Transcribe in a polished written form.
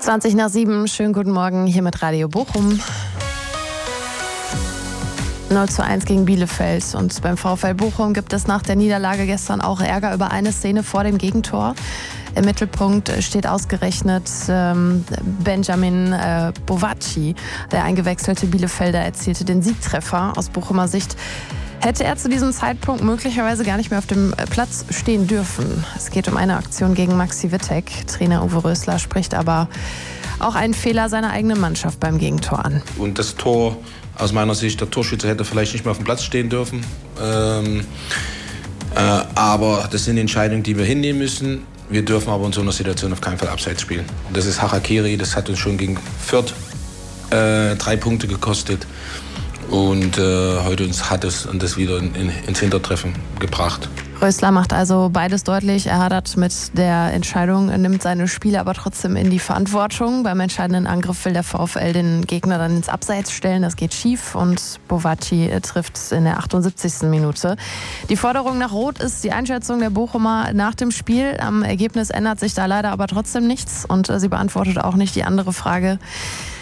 20:20, schönen guten Morgen hier mit Radio Bochum. 0:1 gegen Bielefeld. Und beim VfL Bochum gibt es nach der Niederlage gestern auch Ärger über eine Szene vor dem Gegentor. Im Mittelpunkt steht ausgerechnet Benjamin Bovacci. Der eingewechselte Bielefelder erzielte den Siegtreffer. Aus Bochumer Sicht hätte er zu diesem Zeitpunkt möglicherweise gar nicht mehr auf dem Platz stehen dürfen. Es geht um eine Aktion gegen Maxi Wittek. Trainer Uwe Rösler spricht aber auch einen Fehler seiner eigenen Mannschaft beim Gegentor an. Und das Tor, aus meiner Sicht, der Torschütze hätte vielleicht nicht mehr auf dem Platz stehen dürfen. Aber das sind Entscheidungen, die wir hinnehmen müssen. Wir dürfen aber in so einer Situation auf keinen Fall abseits spielen. Und das ist Harakiri, das hat uns schon gegen Fürth 3 Punkte gekostet. Und heute hat es das wieder ins Hintertreffen gebracht. Rösler macht also beides deutlich. Er hadert mit der Entscheidung, nimmt seine Spieler aber trotzdem in die Verantwortung. Beim entscheidenden Angriff will der VfL den Gegner dann ins Abseits stellen. Das geht schief und Bovacci trifft in der 78. Minute. Die Forderung nach Rot ist die Einschätzung der Bochumer nach dem Spiel. Am Ergebnis ändert sich da leider aber trotzdem nichts und sie beantwortet auch nicht die andere Frage.